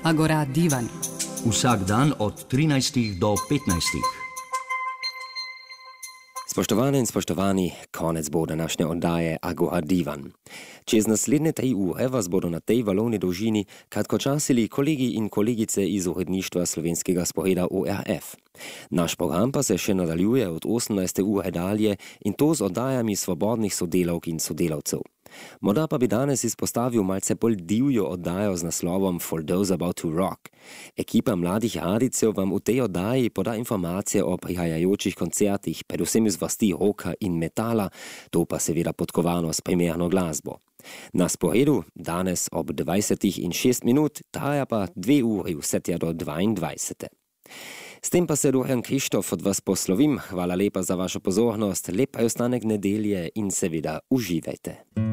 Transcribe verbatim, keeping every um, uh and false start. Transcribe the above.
Agora Divan. Vsak dan od trinajstih do petnajstih. Spoštovane in spoštovani, konec bo današnje oddaje Agora Divan. Čez naslednje tri ure vas bodo na tej valovni dolžini kratkočasili kolegi in kolegice iz uredništva slovenskega sporeda O R F. Naš program pa se še nadaljuje od osemnajste ure dalje in to z oddajami svobodnih sodelavk in sodelavcev. Morda pa bi danes izpostavil malce bolj divjo oddajo z naslovom For Those About to Rock. Ekipa mladih radijcev vam v tej oddaji poda informacije o prihajajočih koncertih, predvsem iz vrsti roka in metala, to pa seveda podkovano s primerno glasbo. Na sporedu danes ob dvajsetih in šest minut, traja pa dve uri vse tja do dvaindvajsete. S tem pa se Duhan Krištof od vas poslovim. Hvala lepa za vašo pozornost, lep pa je ostanek nedelje in seveda uživajte.